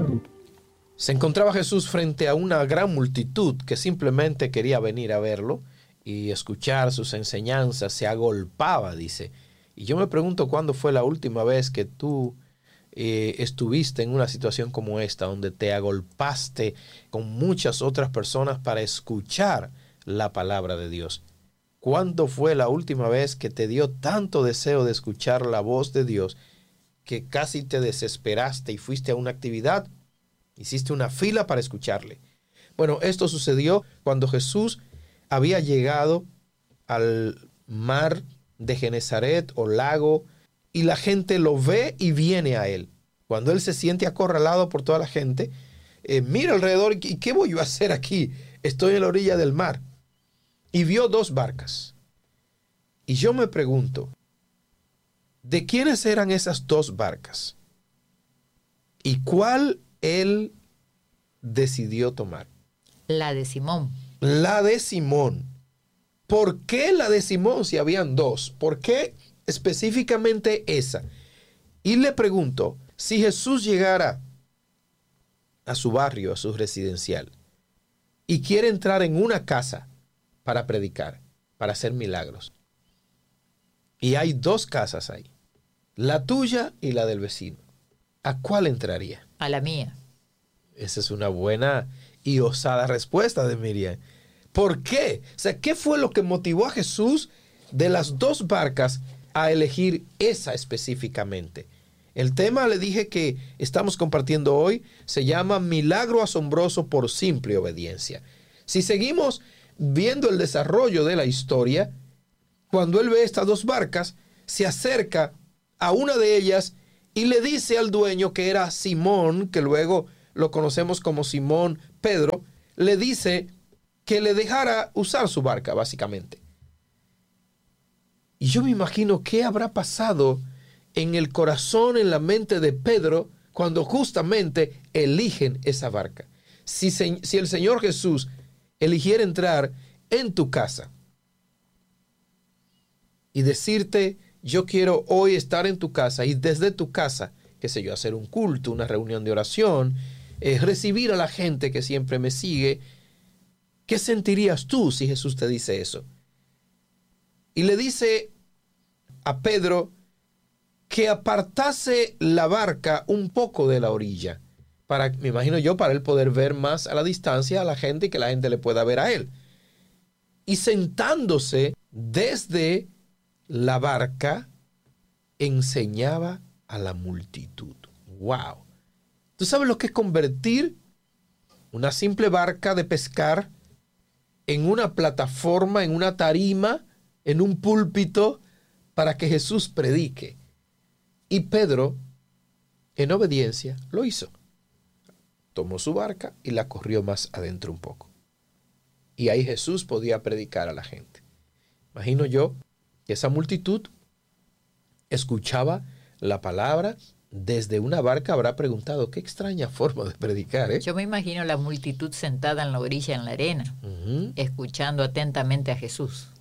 Se encontraba Jesús frente a una gran multitud que simplemente quería venir a verlo y escuchar sus enseñanzas. Se agolpaba, dice. Y yo me pregunto cuándo fue la última vez que tú estuviste en una situación como esta, donde te agolpaste con muchas otras personas para escuchar la palabra de Dios. ¿Cuándo fue la última vez que te dio tanto deseo de escuchar la voz de Dios que casi te desesperaste y fuiste a una actividad, hiciste una fila para escucharle? Bueno, esto sucedió cuando Jesús había llegado al mar de Genezaret o lago, y la gente lo ve y viene a él. Cuando él se siente acorralado por toda la gente, mira alrededor, ¿y qué voy yo a hacer aquí? Estoy en la orilla del mar. Y vio 2 barcas. Y yo me pregunto, ¿de quiénes eran esas 2 barcas? ¿Y cuál él decidió tomar? La de Simón. La de Simón. ¿Por qué la de Simón si habían 2? ¿Por qué específicamente esa? Y le pregunto, si Jesús llegara a su barrio, a su residencial, y quiere entrar en una casa para predicar, para hacer milagros, y hay 2 casas ahí, la tuya y la del vecino, ¿a cuál entraría? A la mía. Esa es una buena y osada respuesta de Miriam. ¿Por qué? O sea, ¿qué fue lo que motivó a Jesús de las 2 barcas a elegir esa específicamente? El tema, le dije, que estamos compartiendo hoy se llama Milagro asombroso por simple obediencia. Si seguimos viendo el desarrollo de la historia, cuando él ve estas 2 barcas, se acerca a una de ellas y le dice al dueño, que era Simón, que luego lo conocemos como Simón Pedro, le dice que le dejara usar su barca, básicamente. Y yo me imagino qué habrá pasado en el corazón, en la mente de Pedro, cuando justamente eligen esa barca. Si el Señor Jesús eligiera entrar en tu casa y decirte, yo quiero hoy estar en tu casa, y desde tu casa, qué sé yo, hacer un culto, una reunión de oración, recibir a la gente que siempre me sigue, ¿qué sentirías tú si Jesús te dice eso? Y le dice a Pedro que apartase la barca un poco de la orilla, me imagino yo, para él poder ver más a la distancia a la gente y que la gente le pueda ver a él. Y sentándose desde la barca, enseñaba a la multitud. ¡Wow! ¿Tú sabes lo que es convertir una simple barca de pescar en una plataforma, en una tarima, en un púlpito, para que Jesús predique? Y Pedro, en obediencia, lo hizo. Tomó su barca y la corrió más adentro un poco. Y ahí Jesús podía predicar a la gente. Imagino yo que esa multitud escuchaba la palabra desde una barca. Habrá preguntado, qué extraña forma de predicar, ¿eh? Yo me imagino la multitud sentada en la orilla, en la arena, escuchando atentamente a Jesús.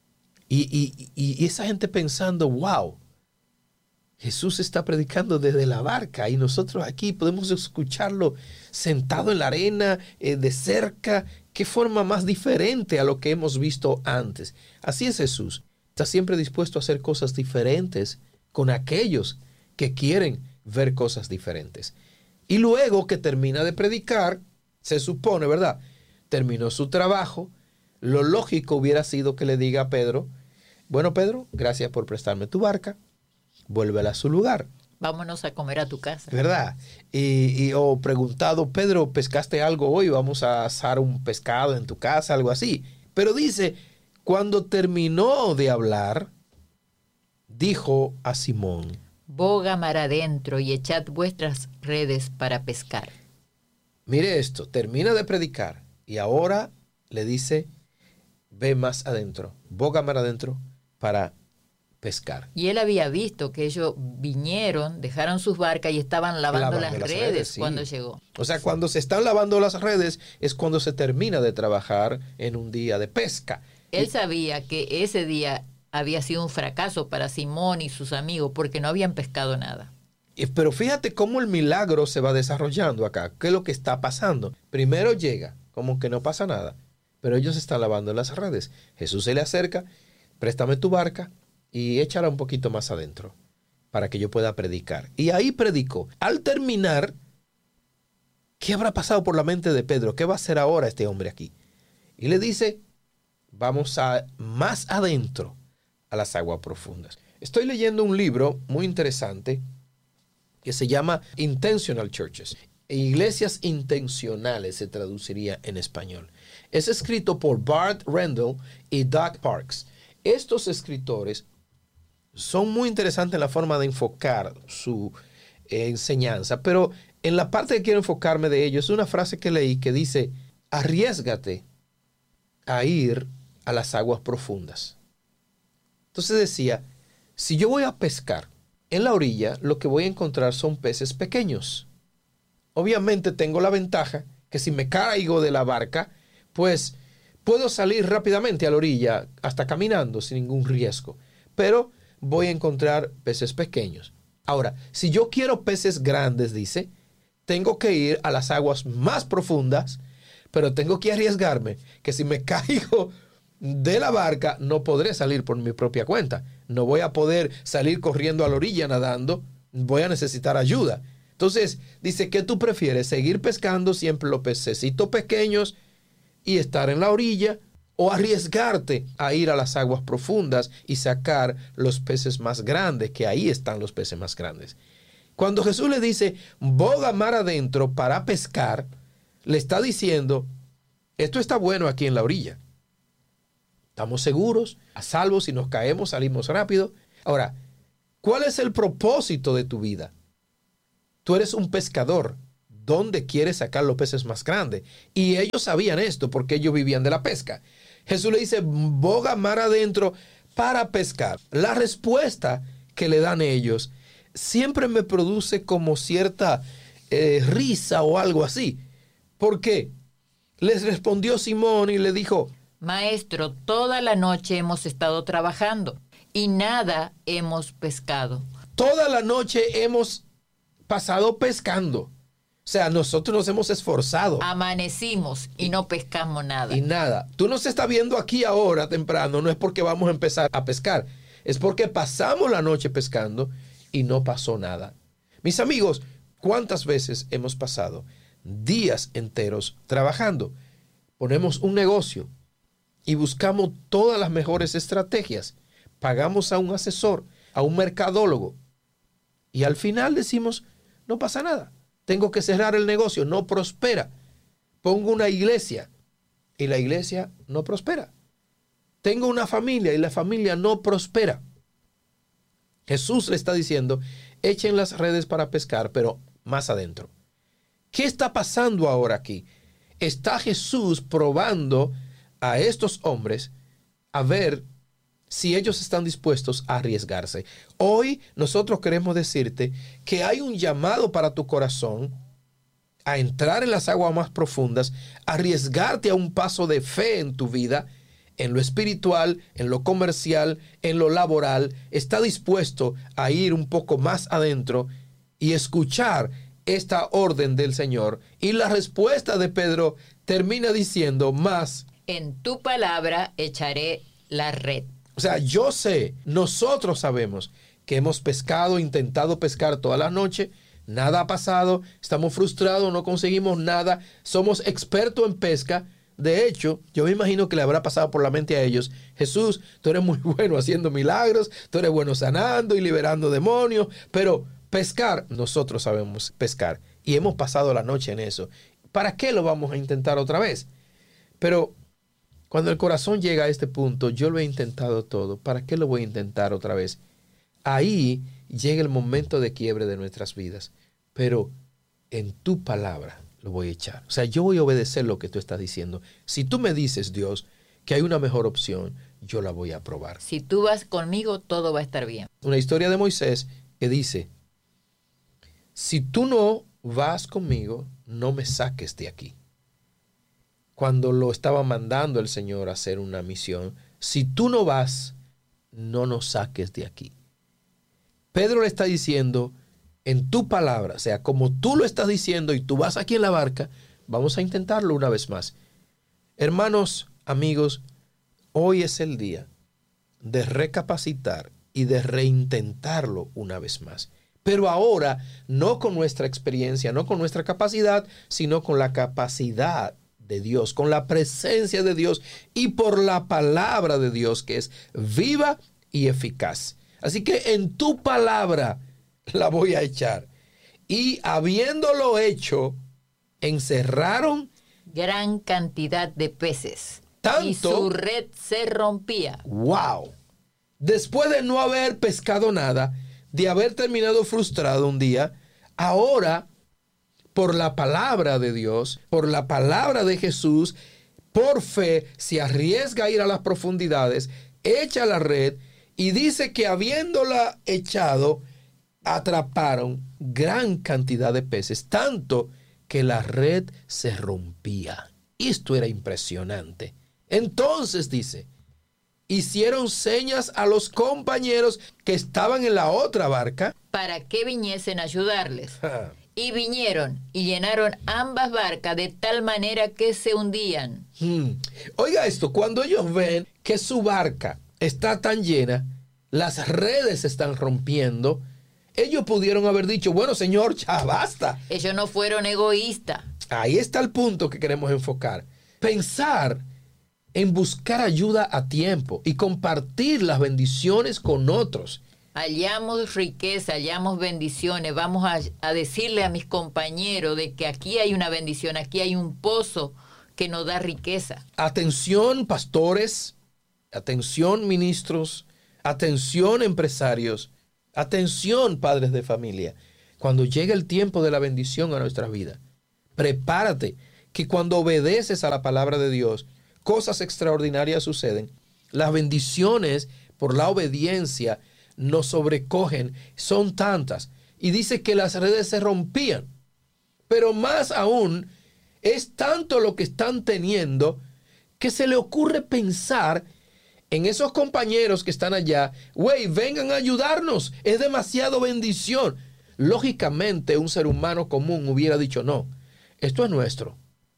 Y esa gente pensando, wow, Jesús está predicando desde la barca y nosotros aquí podemos escucharlo sentado en la arena, de cerca. Qué forma más diferente a lo que hemos visto antes. Así es Jesús. Está siempre dispuesto a hacer cosas diferentes con aquellos que quieren ver cosas diferentes. Y luego que termina de predicar, se supone, ¿verdad? Terminó su trabajo. Lo lógico hubiera sido que le diga a Pedro, bueno, Pedro, gracias por prestarme tu barca. Vuélvela a su lugar. Vámonos a comer a tu casa. ¿Verdad? O preguntado, Pedro, ¿pescaste algo hoy? Vamos a asar un pescado en tu casa, algo así. Pero dice, cuando terminó de hablar, dijo a Simón, boga mar adentro y echad vuestras redes para pescar. Mire esto, termina de predicar y ahora le dice, ve más adentro, boga mar adentro para pescar. Y él había visto que ellos vinieron, dejaron sus barcas y estaban lavando las redes sí. Cuando llegó. O sea, cuando se están lavando las redes es cuando se termina de trabajar en un día de pesca. Él sabía que ese día había sido un fracaso para Simón y sus amigos porque no habían pescado nada. Pero fíjate cómo el milagro se va desarrollando acá. ¿Qué es lo que está pasando? Primero llega, como que no pasa nada, pero ellos están lavando las redes. Jesús se le acerca, préstame tu barca y échala un poquito más adentro para que yo pueda predicar. Y ahí predicó. Al terminar, ¿qué habrá pasado por la mente de Pedro? ¿Qué va a hacer ahora este hombre aquí? Y le dice, vamos a más adentro, a las aguas profundas. Estoy leyendo un libro muy interesante que se llama Intentional Churches. Iglesias intencionales se traduciría en español. Es escrito por Bart Rendell y Doug Parks. Estos escritores son muy interesantes en la forma de enfocar su enseñanza, pero en la parte que quiero enfocarme de ellos es una frase que leí que dice, arriésgate a ir a las aguas profundas. Entonces decía, si yo voy a pescar en la orilla, lo que voy a encontrar son peces pequeños. Obviamente tengo la ventaja que si me caigo de la barca, pues puedo salir rápidamente a la orilla, hasta caminando sin ningún riesgo. Pero voy a encontrar peces pequeños. Ahora, si yo quiero peces grandes, dice, tengo que ir a las aguas más profundas, pero tengo que arriesgarme que si me caigo de la barca no podré salir por mi propia cuenta. No voy a poder salir corriendo a la orilla nadando, voy a necesitar ayuda. Entonces, dice, ¿qué tú prefieres? ¿Seguir pescando siempre los pececitos pequeños y estar en la orilla? ¿O arriesgarte a ir a las aguas profundas y sacar los peces más grandes? Que ahí están los peces más grandes. Cuando Jesús le dice, boga mar adentro para pescar, le está diciendo, esto está bueno aquí en la orilla. Estamos seguros, a salvo, si nos caemos salimos rápido. Ahora, ¿cuál es el propósito de tu vida? Tú eres un pescador. ¿Dónde quieres sacar los peces más grandes? Y ellos sabían esto porque ellos vivían de la pesca. Jesús le dice, boga mar adentro para pescar. La respuesta que le dan ellos siempre me produce como cierta risa o algo así. ¿Por qué? Les respondió Simón y le dijo, Maestro, toda la noche hemos estado trabajando y nada hemos pescado. Toda la noche hemos pasado pescando. O sea, nosotros nos hemos esforzado. Amanecimos y no pescamos nada. Y nada. Tú nos estás viendo aquí ahora temprano, no es porque vamos a empezar a pescar. Es porque pasamos la noche pescando y no pasó nada. Mis amigos, ¿cuántas veces hemos pasado días enteros trabajando? Ponemos un negocio y buscamos todas las mejores estrategias. Pagamos a un asesor, a un mercadólogo. Y al final decimos, no pasa nada. Tengo que cerrar el negocio, no prospera. Pongo una iglesia y la iglesia no prospera. Tengo una familia y la familia no prospera. Jesús le está diciendo, echen las redes para pescar, pero más adentro. ¿Qué está pasando ahora aquí? Está Jesús probando a estos hombres a ver si ellos están dispuestos a arriesgarse. Hoy nosotros queremos decirte que hay un llamado para tu corazón a entrar en las aguas más profundas, a arriesgarte a un paso de fe en tu vida, en lo espiritual, en lo comercial, en lo laboral. Está dispuesto a ir un poco más adentro y escuchar esta orden del Señor. Y la respuesta de Pedro termina diciendo, más en tu palabra echaré la red. O sea, yo sé, nosotros sabemos que hemos pescado, intentado pescar toda la noche, nada ha pasado, estamos frustrados, no conseguimos nada, somos expertos en pesca. De hecho, yo me imagino que le habrá pasado por la mente a ellos, Jesús, tú eres muy bueno haciendo milagros, tú eres bueno sanando y liberando demonios, pero pescar, nosotros sabemos pescar y hemos pasado la noche en eso. ¿Para qué lo vamos a intentar otra vez? Pero cuando el corazón llega a este punto, yo lo he intentado todo, ¿para qué lo voy a intentar otra vez? Ahí llega el momento de quiebre de nuestras vidas, pero en tu palabra lo voy a echar. O sea, yo voy a obedecer lo que tú estás diciendo. Si tú me dices, Dios, que hay una mejor opción, yo la voy a probar. Si tú vas conmigo, todo va a estar bien. Una historia de Moisés que dice, si tú no vas conmigo, no me saques de aquí. Cuando lo estaba mandando el Señor a hacer una misión, si tú no vas, no nos saques de aquí. Pedro le está diciendo, en tu palabra, o sea, como tú lo estás diciendo y tú vas aquí en la barca, vamos a intentarlo una vez más. Hermanos, amigos, hoy es el día de recapacitar y de reintentarlo una vez más. Pero ahora, no con nuestra experiencia, no con nuestra capacidad, sino con la capacidad de Dios, con la presencia de Dios y por la palabra de Dios que es viva y eficaz. Así que en tu palabra la voy a echar. Y habiéndolo hecho, encerraron gran cantidad de peces. Tanto, y su red se rompía. ¡Wow! Después de no haber pescado nada, de haber terminado frustrado un día, ahora, por la palabra de Dios, por la palabra de Jesús, por fe, se arriesga a ir a las profundidades, echa la red y dice que habiéndola echado, atraparon gran cantidad de peces, tanto que la red se rompía. Esto era impresionante. Entonces dice, hicieron señas a los compañeros que estaban en la otra barca para que viniesen a ayudarles. Y vinieron y llenaron ambas barcas de tal manera que se hundían. Oiga esto, cuando ellos ven que su barca está tan llena, las redes se están rompiendo, ellos pudieron haber dicho, bueno, Señor, ya basta. Ellos no fueron egoístas. Ahí está el punto que queremos enfocar. Pensar en buscar ayuda a tiempo y compartir las bendiciones con otros. Hallamos riqueza, hallamos bendiciones. Vamos a decirle a mis compañeros de que aquí hay una bendición, aquí hay un pozo que nos da riqueza. Atención, pastores, atención, ministros, atención, empresarios, atención, padres de familia. Cuando llegue el tiempo de la bendición a nuestra vida, prepárate que cuando obedeces a la palabra de Dios, cosas extraordinarias suceden. Las bendiciones por la obediencia nos sobrecogen, son tantas. Y dice que las redes se rompían. Pero más aún, es tanto lo que están teniendo que se le ocurre pensar en esos compañeros que están allá. Güey, vengan a ayudarnos, es demasiado bendición. Lógicamente, un ser humano común hubiera dicho, no, esto es nuestro.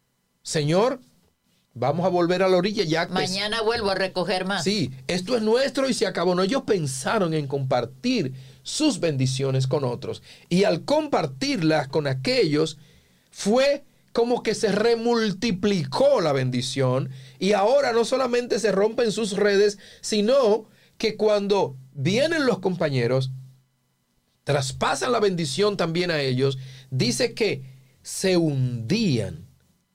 Señor, vamos a volver a la orilla ya. Mañana vuelvo a recoger más. Sí, esto es nuestro y se acabó. No, ellos pensaron en compartir sus bendiciones con otros. Y al compartirlas con aquellos, fue como que se remultiplicó la bendición. Y ahora no solamente se rompen sus redes, sino que cuando vienen los compañeros, traspasan la bendición también a ellos. Dice que se hundían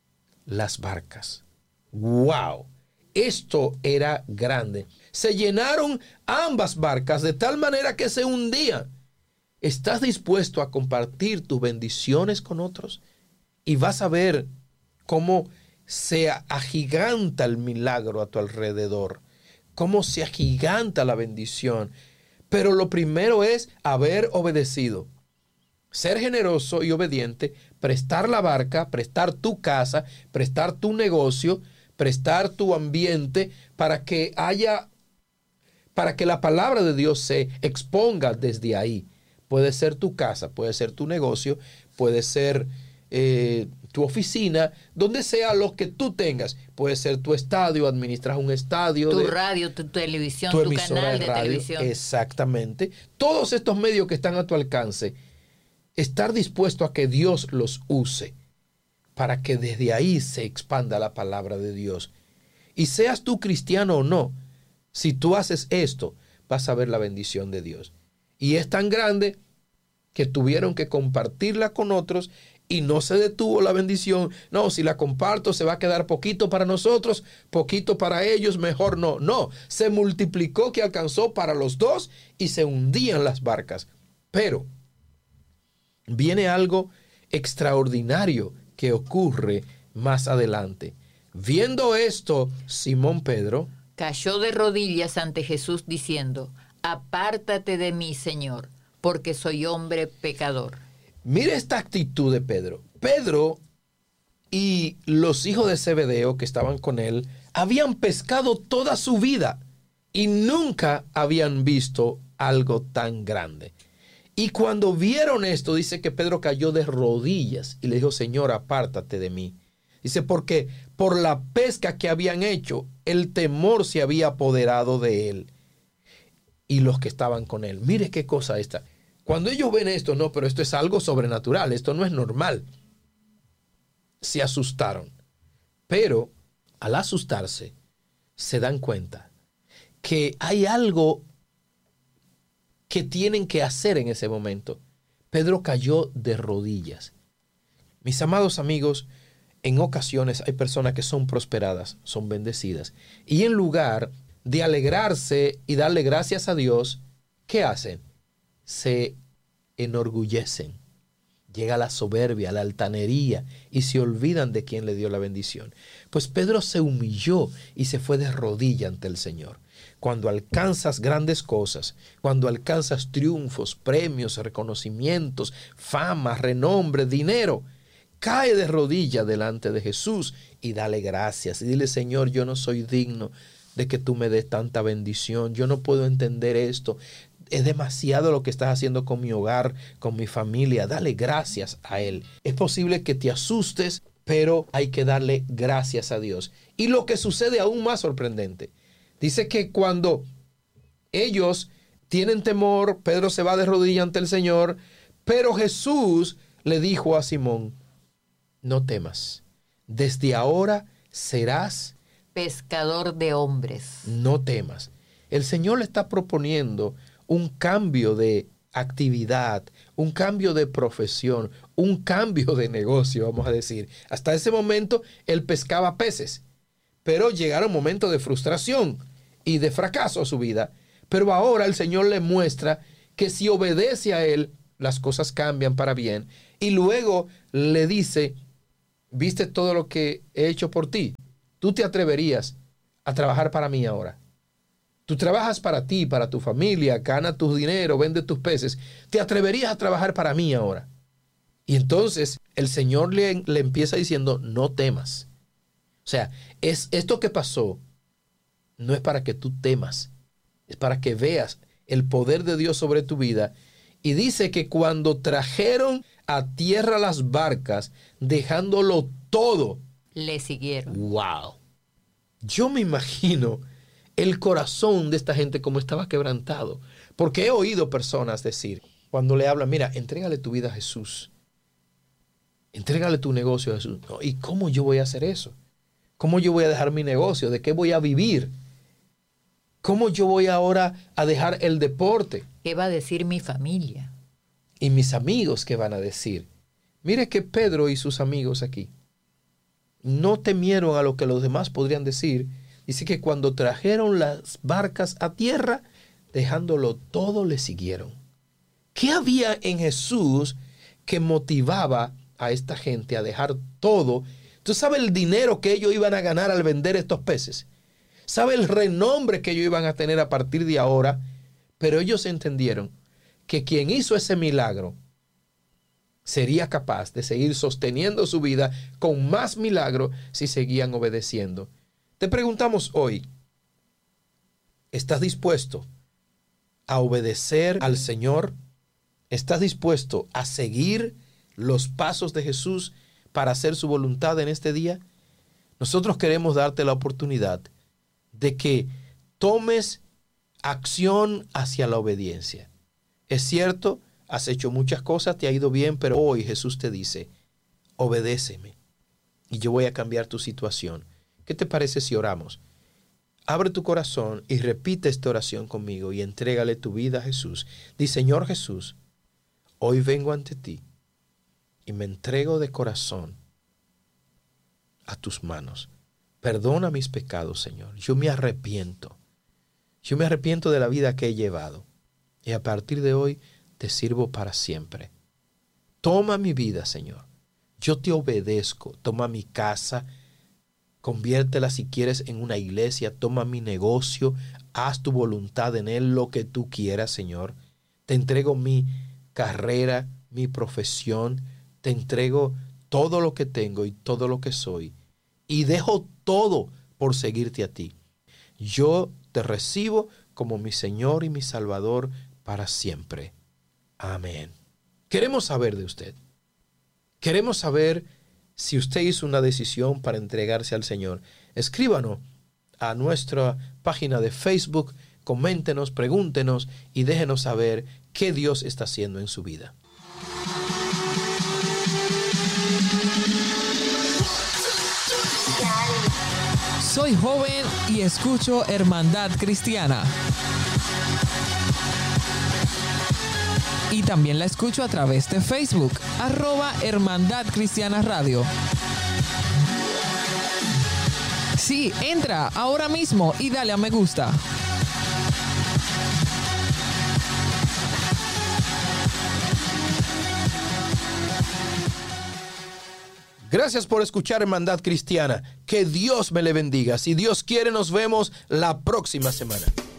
las barcas. ¡Wow! Esto era grande. Se llenaron ambas barcas de tal manera que se hundían. ¿Estás dispuesto a compartir tus bendiciones con otros? Y vas a ver cómo se agiganta el milagro a tu alrededor. Cómo se agiganta la bendición. Pero lo primero es haber obedecido. Ser generoso y obediente, prestar la barca, prestar tu casa, prestar tu negocio, prestar tu ambiente para que la palabra de Dios se exponga desde ahí. Puede ser tu casa, puede ser tu negocio, puede ser tu oficina, donde sea lo que tú tengas. Puede ser tu estadio, administras un estadio. Tu radio, tu televisión, tu canal de televisión. Exactamente. Todos estos medios que están a tu alcance, estar dispuesto a que Dios los use para que desde ahí se expanda la palabra de Dios. Y seas tú cristiano o no, si tú haces esto, vas a ver la bendición de Dios. Y es tan grande que tuvieron que compartirla con otros y no se detuvo la bendición. No, si la comparto se va a quedar poquito para nosotros, poquito para ellos, mejor no. No, se multiplicó que alcanzó para los dos y se hundían las barcas. Pero viene algo extraordinario que ocurre más adelante. Viendo esto, Simón Pedro cayó de rodillas ante Jesús diciendo, apártate de mí, Señor, porque soy hombre pecador. Mire esta actitud de Pedro. Pedro y los hijos de Zebedeo que estaban con él habían pescado toda su vida y nunca habían visto algo tan grande. Y cuando vieron esto, dice que Pedro cayó de rodillas y le dijo, Señor, apártate de mí. Dice, porque por la pesca que habían hecho, el temor se había apoderado de él y los que estaban con él. Mire qué cosa esta. Cuando ellos ven esto, no, pero esto es algo sobrenatural, esto no es normal. Se asustaron. Pero al asustarse, se dan cuenta que hay algo que tienen que hacer en ese momento. Pedro cayó de rodillas. Mis amados amigos, en ocasiones hay personas que son prosperadas, son bendecidas, y en lugar de alegrarse y darle gracias a Dios, ¿qué hacen? Se enorgullecen. Llega la soberbia, la altanería, y se olvidan de quien le dio la bendición. Pues Pedro se humilló y se fue de rodilla ante el Señor. Cuando alcanzas grandes cosas, cuando alcanzas triunfos, premios, reconocimientos, fama, renombre, dinero, cae de rodilla delante de Jesús y dale gracias. Y dile, Señor, yo no soy digno de que tú me des tanta bendición. Yo no puedo entender esto. Es demasiado lo que estás haciendo con mi hogar, con mi familia. Dale gracias a Él. Es posible que te asustes, pero hay que darle gracias a Dios. Y lo que sucede aún más sorprendente. Dice que cuando ellos tienen temor, Pedro se va de rodilla ante el Señor, pero Jesús le dijo a Simón, no temas, desde ahora serás pescador de hombres. No temas. El Señor le está proponiendo un cambio de actividad, un cambio de profesión, un cambio de negocio, vamos a decir. Hasta ese momento él pescaba peces, pero llegaron momentos de frustración y de fracaso a su vida. Pero ahora el Señor le muestra que si obedece a Él, las cosas cambian para bien. Y luego le dice, ¿viste todo lo que he hecho por ti? ¿Tú te atreverías a trabajar para mí ahora? Tú trabajas para ti, para tu familia, gana tu dinero, vende tus peces. ¿Te atreverías a trabajar para mí ahora? Y entonces el Señor le empieza diciendo, no temas. O sea, esto que pasó no es para que tú temas, es para que veas el poder de Dios sobre tu vida. Y dice que cuando trajeron a tierra las barcas, dejándolo todo, le siguieron. ¡Wow! Yo me imagino el corazón de esta gente como estaba quebrantado. Porque he oído personas decir, cuando le hablan, mira, entrégale tu vida a Jesús. Entrégale tu negocio a Jesús. No, ¿y cómo yo voy a hacer eso? ¿Cómo yo voy a dejar mi negocio? ¿De qué voy a vivir? ¿Cómo yo voy ahora a dejar el deporte? ¿Qué va a decir mi familia? Y mis amigos, ¿qué van a decir? Mire que Pedro y sus amigos aquí no temieron a lo que los demás podrían decir. Dice que cuando trajeron las barcas a tierra, dejándolo todo, le siguieron. ¿Qué había en Jesús que motivaba a esta gente a dejar todo? ¿Tú sabes el dinero que ellos iban a ganar al vender estos peces? ¿Sabe el renombre que ellos iban a tener a partir de ahora? Pero ellos entendieron que quien hizo ese milagro sería capaz de seguir sosteniendo su vida con más milagro si seguían obedeciendo. Te preguntamos hoy, ¿estás dispuesto a obedecer al Señor? ¿Estás dispuesto a seguir los pasos de Jesús para hacer su voluntad en este día? Nosotros queremos darte la oportunidad de que tomes acción hacia la obediencia. Es cierto, has hecho muchas cosas, te ha ido bien, pero hoy Jesús te dice, obedéceme y yo voy a cambiar tu situación. ¿Qué te parece si oramos? Abre tu corazón y repite esta oración conmigo y entrégale tu vida a Jesús. Di, Señor Jesús, hoy vengo ante ti y me entrego de corazón a tus manos. Perdona mis pecados, Señor. Yo me arrepiento. Yo me arrepiento de la vida que he llevado. Y a partir de hoy te sirvo para siempre. Toma mi vida, Señor. Yo te obedezco. Toma mi casa. Conviértela si quieres en una iglesia. Toma mi negocio. Haz tu voluntad en él, lo que tú quieras, Señor. Te entrego mi carrera, mi profesión. Te entrego todo lo que tengo y todo lo que soy. Y dejo todo por seguirte a ti. Yo te recibo como mi Señor y mi Salvador para siempre. Amén. Queremos saber de usted. Queremos saber si usted hizo una decisión para entregarse al Señor. Escríbanos a nuestra página de Facebook, coméntenos, pregúntenos y déjenos saber qué Dios está haciendo en su vida. Soy joven y escucho Hermandad Cristiana. Y también la escucho a través de Facebook, @Hermandad Cristiana Radio. Sí, entra ahora mismo y dale a me gusta. Gracias por escuchar Hermandad Cristiana. Que Dios me le bendiga. Si Dios quiere, nos vemos la próxima semana.